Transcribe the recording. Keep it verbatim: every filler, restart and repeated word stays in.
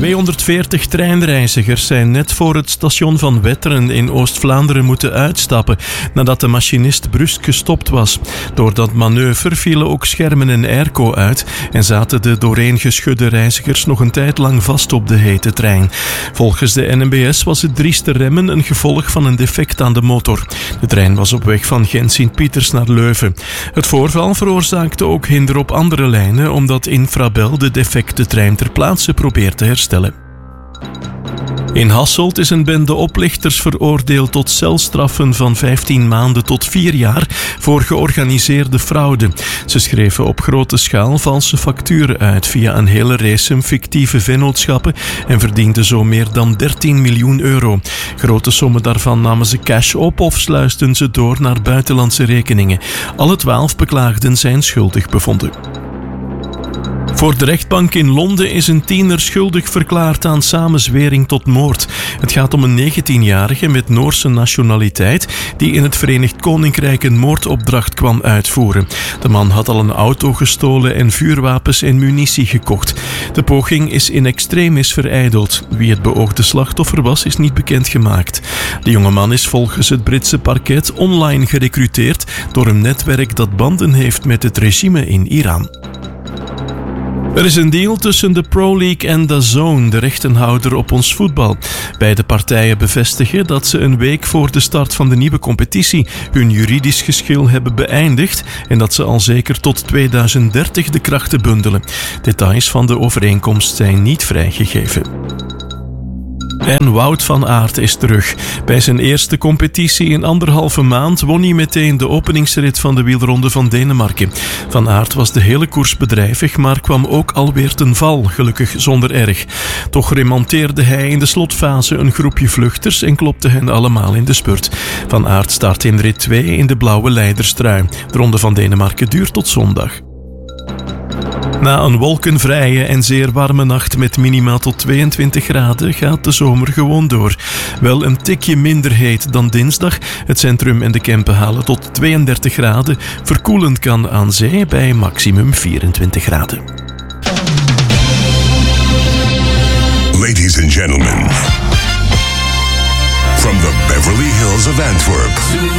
tweehonderdveertig treinreizigers zijn net voor het station van Wetteren in Oost-Vlaanderen moeten uitstappen nadat de machinist brusk gestopt was. Door dat manoeuvre vielen ook schermen en airco uit en zaten de doorheen geschudde reizigers nog een tijd lang vast op de hete trein. Volgens de N M B S was het drieste remmen een gevolg van een defect aan de motor. De trein was op weg van Gent-Sint-Pieters naar Leuven. Het voorval veroorzaakte ook hinder op andere lijnen omdat Infrabel de defecte trein ter plaatse probeert te herstellen. In Hasselt is een bende oplichters veroordeeld tot celstraffen van vijftien maanden tot vier jaar voor georganiseerde fraude. Ze schreven op grote schaal valse facturen uit via een hele race fictieve vennootschappen en verdienden zo meer dan dertien miljoen euro. Grote sommen daarvan namen ze cash op of sluisten ze door naar buitenlandse rekeningen. Alle twaalf beklaagden zijn schuldig bevonden. Voor de rechtbank in Londen is een tiener schuldig verklaard aan samenzwering tot moord. Het gaat om een negentienjarige met Noorse nationaliteit die in het Verenigd Koninkrijk een moordopdracht kwam uitvoeren. De man had al een auto gestolen en vuurwapens en munitie gekocht. De poging is in extremis verijdeld. Wie het beoogde slachtoffer was, is niet bekendgemaakt. De jonge man is volgens het Britse parket online gerecruiteerd door een netwerk dat banden heeft met het regime in Iran. Er is een deal tussen de Pro League en D A Z N, de rechtenhouder op ons voetbal. Beide partijen bevestigen dat ze een week voor de start van de nieuwe competitie hun juridisch geschil hebben beëindigd en dat ze al zeker tot tweeduizend dertig de krachten bundelen. Details van de overeenkomst zijn niet vrijgegeven. En Wout van Aert is terug. Bij zijn eerste competitie in anderhalve maand won hij meteen de openingsrit van de wielronde van Denemarken. Van Aert was de hele koers bedrijvig, maar kwam ook alweer ten val, gelukkig zonder erg. Toch remonteerde hij in de slotfase een groepje vluchters en klopte hen allemaal in de spurt. Van Aert start in rit twee in de blauwe leiderstrui. De ronde van Denemarken duurt tot zondag. Na een wolkenvrije en zeer warme nacht met minima tot tweeëntwintig graden gaat de zomer gewoon door. Wel een tikje minder heet dan dinsdag. Het centrum en de Kempen halen tot tweeëndertig graden. Verkoelend kan aan zee bij maximum vierentwintig graden. Ladies and gentlemen, from the Beverly Hills of Antwerp,